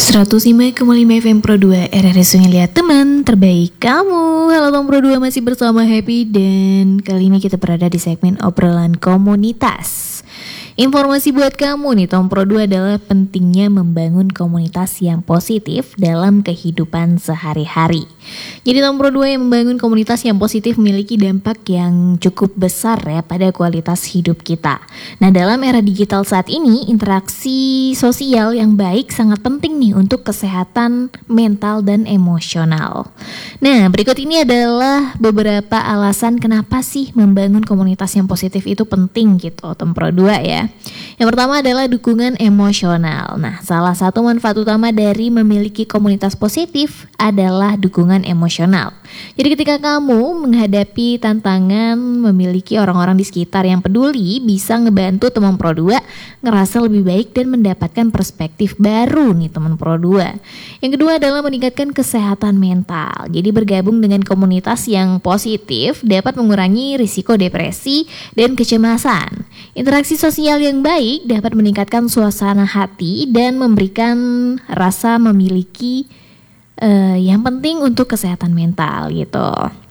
105,5 FM Pro 2 RRI Sungai Liat, teman terbaik kamu. Halo Tom Pro 2, masih bersama Happy. Dan kali ini kita berada di segmen obrolan komunitas. Informasi buat kamu nih Tom Pro 2 adalah pentingnya membangun komunitas yang positif dalam kehidupan sehari-hari. Jadi Tom Pro 2 yang membangun komunitas yang positif memiliki dampak yang cukup besar ya pada kualitas hidup kita. Nah, dalam era digital saat ini, interaksi sosial yang baik sangat penting nih untuk kesehatan mental dan emosional. Nah, berikut ini adalah beberapa alasan kenapa sih membangun komunitas yang positif itu penting gitu Tom Pro 2 ya. Yang pertama adalah dukungan emosional. Nah, salah satu manfaat utama dari memiliki komunitas positif adalah dukungan emosional. Jadi ketika kamu menghadapi tantangan, memiliki orang-orang di sekitar yang peduli bisa ngebantu teman Pro 2 ngerasa lebih baik dan mendapatkan perspektif baru nih teman Pro 2. Yang kedua adalah meningkatkan kesehatan mental. Jadi bergabung dengan komunitas yang positif dapat mengurangi risiko depresi dan kecemasan. Interaksi sosial yang baik dapat meningkatkan suasana hati dan memberikan rasa memiliki yang penting untuk kesehatan mental gitu.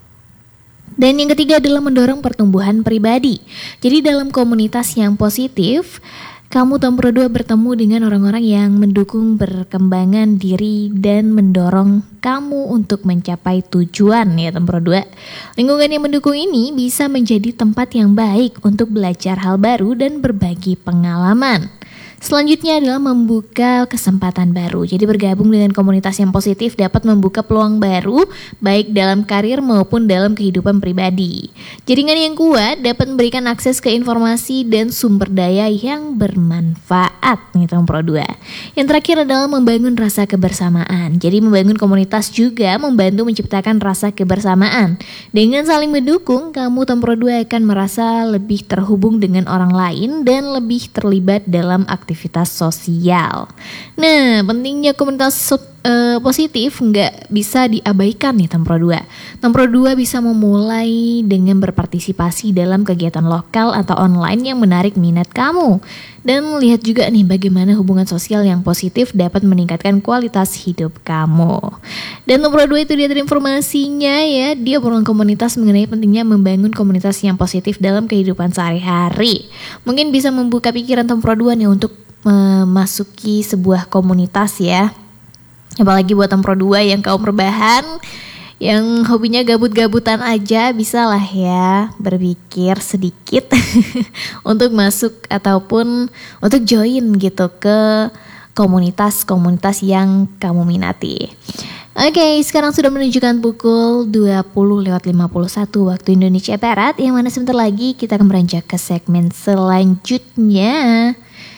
Dan yang ketiga adalah mendorong pertumbuhan pribadi. Jadi dalam komunitas yang positif, kamu Tom Pro 2 bertemu dengan orang-orang yang mendukung perkembangan diri dan mendorong kamu untuk mencapai tujuan ya Tom Pro 2. Lingkungan yang mendukung ini bisa menjadi tempat yang baik untuk belajar hal baru dan berbagi pengalaman. Selanjutnya adalah membuka kesempatan baru. Jadi bergabung dengan komunitas yang positif dapat membuka peluang baru baik dalam karir maupun dalam kehidupan pribadi. Jaringan yang kuat dapat memberikan akses ke informasi dan sumber daya yang bermanfaat nih Tom Pro 2. Yang terakhir adalah membangun rasa kebersamaan. Jadi membangun komunitas juga membantu menciptakan rasa kebersamaan. Dengan saling mendukung, kamu Tom Pro 2 akan merasa lebih terhubung dengan orang lain dan lebih terlibat dalam aktivitas sosial. Nah, pentingnya komunitas positif nggak bisa diabaikan nih Tom Pro 2. Tom Pro 2 bisa memulai dengan berpartisipasi dalam kegiatan lokal atau online yang menarik minat kamu. Dan lihat juga nih bagaimana hubungan sosial yang positif dapat meningkatkan kualitas hidup kamu. Dan Tom Pro 2 itu dia tadi informasinya ya. Dia obrolan komunitas mengenai pentingnya membangun komunitas yang positif dalam kehidupan sehari-hari. Mungkin bisa membuka pikiran Tom Pro 2 nih untuk memasuki sebuah komunitas ya. Apalagi buat Tom Pro 2 yang kaum rebahan, yang hobinya gabut-gabutan aja, bisa lah ya berpikir sedikit untuk masuk ataupun untuk join gitu ke komunitas-komunitas yang kamu minati. Oke, sekarang sudah menunjukkan pukul 20.51 waktu Indonesia Barat, yang mana sebentar lagi kita akan beranjak ke segmen selanjutnya.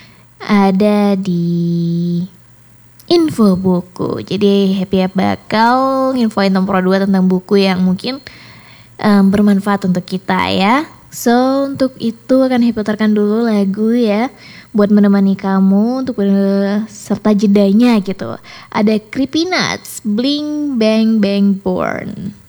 Ada di info buku. Jadi Happy bakal infoin Tom Pro 2 tentang buku yang mungkin bermanfaat untuk kita ya. So untuk itu akan Happy putarkan dulu lagu ya, buat menemani kamu untuk serta jedanya gitu. Ada Creepy Nuts, Bling Bang Bang Born.